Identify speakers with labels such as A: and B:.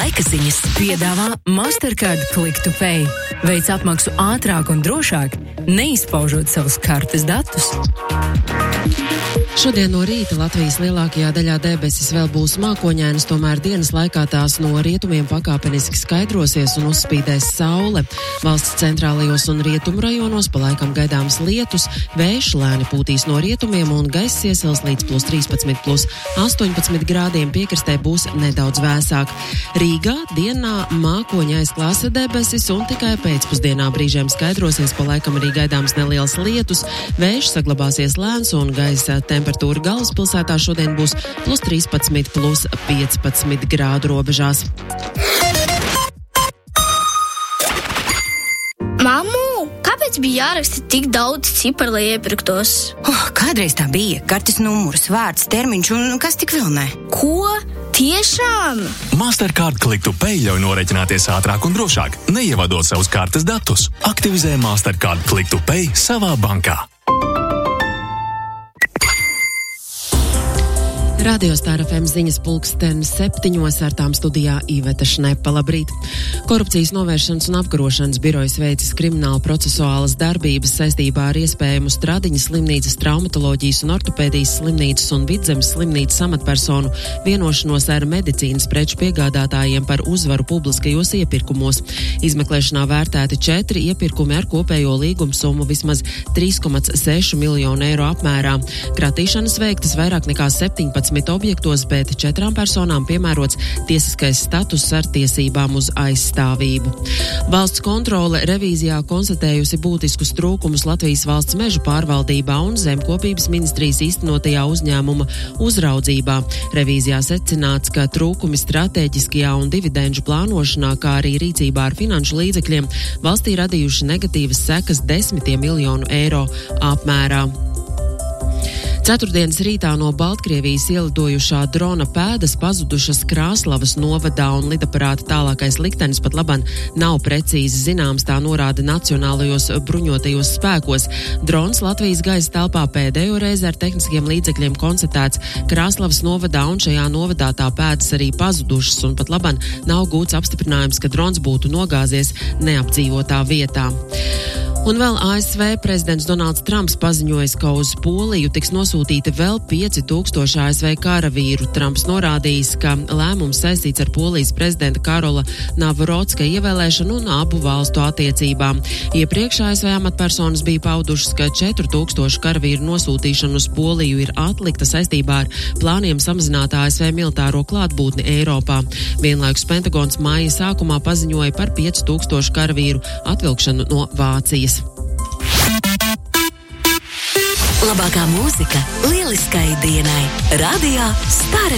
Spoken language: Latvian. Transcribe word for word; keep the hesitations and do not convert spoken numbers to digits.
A: Laika ziņas piedāvā Mastercard Click to Pay. Veic apmaksu ātrāk un drošāk, neizpaužot savus kartes datus.
B: Šodien no rīta Latvijas lielākajā daļā debesis vēl būs mākoņainas, tomēr dienas laikā tās no rietumiem pakāpeniski skaidrosies un uzspīdēs saule. Valsts centrālajos un rietumu rajonos pa laikam gaidāms lietus, vējš lēni pūtīs no rietumiem un gaiss iesils līdz plus trīspadsmit, plus astoņpadsmit grādiem, piekrastē būs nedaudz vēsāk. Rīgā dienā mākoņa aizklās debesis un tikai pēcpusdienā brīžiem skaidrosies, pa laikam arī gaidāms neliels lietus, vējš saglabāsies lēns un gaisa temperatūra galvaspilsētā šodien būs plus trīspadsmit, plus piecpadsmit grādu robežās.
C: Mammu, kāpēc bija jāraksta tik daudz ciparu, lai iepirktos?
D: Oh, kādreiz tā bija. Kartes numurs, vārds, termiņš un kas tik vēl ne.
C: Ko? Tiešām?
E: Mastercard Click to Pay ļauj norēķināties ātrāk un drošāk, neievadot savus kartes datus. Aktivizē Mastercard Click to Pay savā bankā.
B: Radio Star F M ziņas pulksten septiņos, ar tām studijā Iveta Šnepa. Labrīt! Korupcijas novēršanas un apkarošanas birojas veicis krimināla procesuālas darbības saistībā ar iespējamu Stradiņas slimnīcas, traumatoloģijas un ortopēdijas slimnīcas un Vidzemes slimnīcas amatpersonu vienošanos ar medicīnas preču piegādātājiem par uzvaru publiskajos iepirkumos. Izmeklēšanā vērtēti četri iepirkumi ar kopējo līgumu summu vismaz trīs komats seši miljonu eiro apmērā. Kratīšanas veiktas vairāk nekā septiņpadsmit objektos, bet četrām personām piemērots tiesiskais status ar tiesībām uz aizstāvību. Valsts kontrole revīzijā konstatējusi būtiskus trūkumus Latvijas valsts mežu pārvaldībā un zemkopības ministrijas īstenotajā uzņēmuma uzraudzībā. Revīzijā secināts, ka trūkumi stratēģiskajā un dividendžu plānošanā, kā arī rīcībā ar finanšu līdzekļiem valstī radījuši negatīvas sekas desmitiem miljonu eiro apmērā. Ceturtdienas rītā no Baltkrievijas ielidojušā drona pēdas pazudušas Krāslavas novadā un lidaparāta tālākais liktenis pat laban nav precīzi zināms, tā norāda Nacionālajos bruņotajos spēkos. Drons Latvijas gaisa telpā pēdējo reizi ar tehniskiem līdzekļiem konstatēts Krāslavas novadā, un šajā novadā tā pēdas arī pazudušas, un pat laban nav gūts apstiprinājums, ka drons būtu nogāzies neapdzīvotā vietā. Un vēl A S V prezidents Donalds Trumps paziņojis, ka uz Poliju tiks nosūtīti vēl pieci tūkstoši A S V karavīru. Trumps norādījis, ka lēmums saistīts ar Polijas prezidenta Karola Navrotska ievēlēšanu un abu valstu attiecībām. Iepriekš A S V amatpersonas bija paudušas, ka četri tūkstoši karavīru nosūtīšana uz Poliju ir atlikta saistībā ar plāniem samazināt A S V militāro klātbūtni Eiropā. Vienlaikus Pentagons māja sākumā paziņoja par pieci tūkstoši karavīru atvilkšanu no Vācijas.
A: Labākā mūzika lieliskai dienai. Radio Star